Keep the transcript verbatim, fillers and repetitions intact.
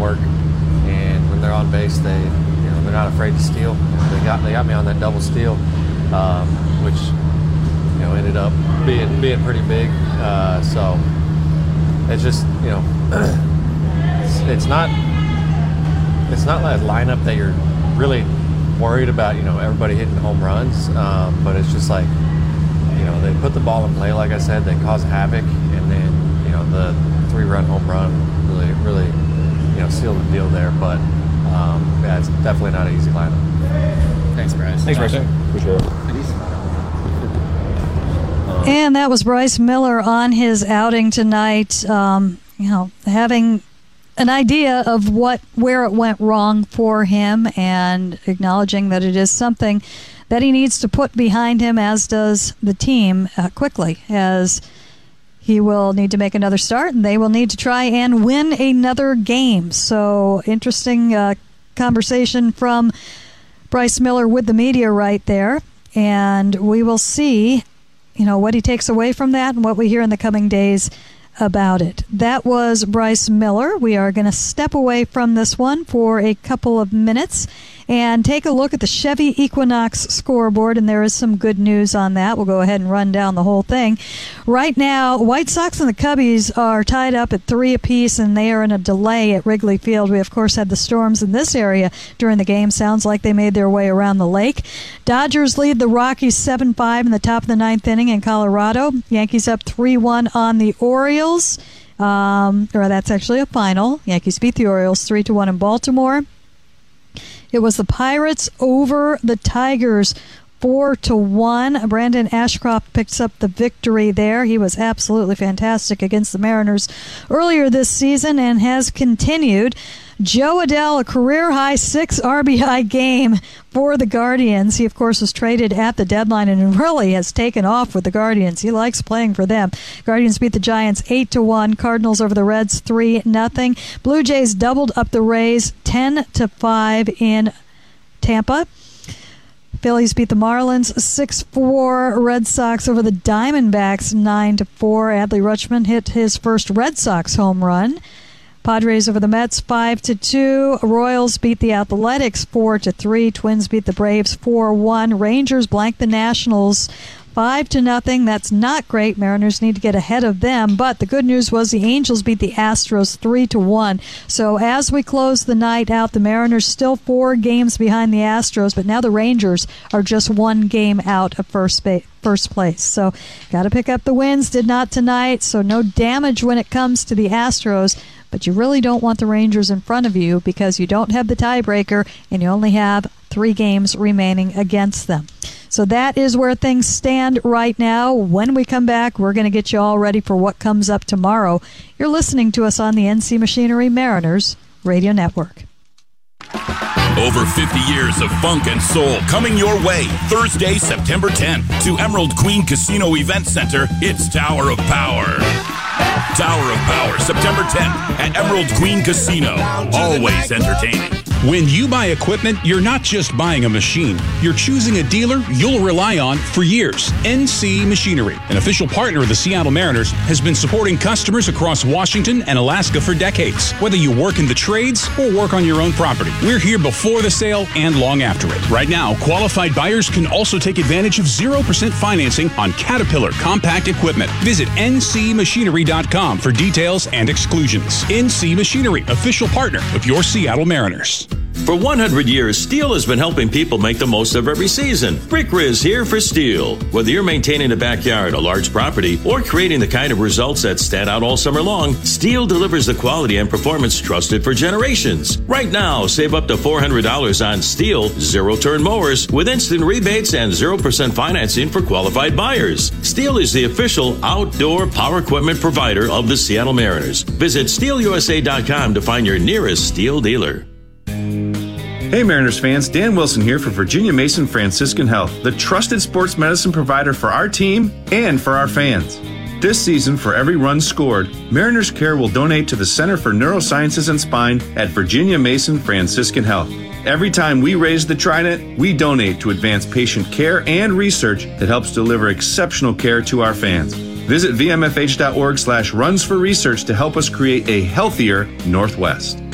work, and when they're on base, they, you know, they're not afraid to steal. They got they got me on that double steal, um, which, you know, ended up being being pretty big. Uh, so it's just, you know, it's, it's not it's not like a lineup that you're really worried about, you know, everybody hitting home runs, um, but it's just like, you know, they put the ball in play, like I said, they cause havoc, and then, you know, the three-run home run really, really, you know, sealed the deal there. But um, yeah, it's definitely not an easy lineup. Thanks, Bryce. Thanks, Bryce. Appreciate it. And that was Bryce Miller on his outing tonight. Um, you know, having an idea of what where it went wrong for him, and acknowledging that it is something that he needs to put behind him, as does the team, uh, quickly, as he will need to make another start, and they will need to try and win another game. So, interesting uh, conversation from Bryce Miller with the media right there, and we will see, you know, what he takes away from that and what we hear in the coming days about it. That was Bryce Miller. We are going to step away from this one for a couple of minutes and take a look at the Chevy Equinox scoreboard, and there is some good news on that. We'll go ahead and run down the whole thing. Right now, White Sox and the Cubbies are tied up at three apiece, and they are in a delay at Wrigley Field. We, of course, had the storms in this area during the game. Sounds like they made their way around the lake. Dodgers lead the Rockies seven five in the top of the ninth inning in Colorado. Yankees up three one on the Orioles. Um, or that's actually a final. Yankees beat the Orioles three to one in Baltimore. It was the Pirates over the Tigers four to one. Brandon Ashcroft picks up the victory there. He was absolutely fantastic against the Mariners earlier this season and has continued. Joe Adell, a career-high six R B I game for the Guardians. He, of course, was traded at the deadline and really has taken off with the Guardians. He likes playing for them. Guardians beat the Giants eight to one. Cardinals over the Reds three nothing. Blue Jays doubled up the Rays ten to five in Tampa. Phillies beat the Marlins six four. Red Sox over the Diamondbacks nine to four. Adley Rutschman hit his first Red Sox home run. Padres over the Mets five to two. Royals beat the Athletics four to three. Twins beat the Braves four one. Rangers blanked the Nationals five to nothing. That's not great. Mariners need to get ahead of them. But the good news was the Angels beat the Astros three to one. So as we close the night out, the Mariners still four games behind the Astros, but now the Rangers are just one game out of first base. First place. So got to pick up the wins. Did not tonight, so no damage when it comes to the Astros, but you really don't want the Rangers in front of you because you don't have the tiebreaker and you only have three games remaining against them. So that is where things stand right now. When we come back, we're going to get you all ready for what comes up tomorrow. You're listening to us on the N C Machinery Mariners Radio Network. Over fifty years of funk and soul coming your way. Thursday, September tenth, to Emerald Queen Casino Event Center. It's Tower of Power. Tower of Power, September tenth at Emerald Queen Casino. Always entertaining. When you buy equipment, you're not just buying a machine. You're choosing a dealer you'll rely on for years. N C Machinery, an official partner of the Seattle Mariners, has been supporting customers across Washington and Alaska for decades. Whether you work in the trades or work on your own property, we're here before the sale and long after it. Right now, qualified buyers can also take advantage of zero percent financing on Caterpillar compact equipment. Visit N C machinery dot com for details and exclusions. N C Machinery, official partner of your Seattle Mariners. For one hundred years, Steel has been helping people make the most of every season. Brick Riz here for Steel. Whether you're maintaining a backyard, a large property, or creating the kind of results that stand out all summer long, Steel delivers the quality and performance trusted for generations. Right now, save up to four hundred dollars on Steel zero-turn mowers with instant rebates and zero percent financing for qualified buyers. Steel is the official outdoor power equipment provider of the Seattle Mariners. Visit steel u s a dot com to find your nearest Steel dealer. Hey Mariners fans, Dan Wilson here for Virginia Mason Franciscan Health, the trusted sports medicine provider for our team and for our fans. This season, for every run scored, Mariners Care will donate to the Center for Neurosciences and Spine at Virginia Mason Franciscan Health. Every time we raise the trident, we donate to advance patient care and research that helps deliver exceptional care to our fans. Visit v m f h dot org slash runs for research to help us create a healthier Northwest.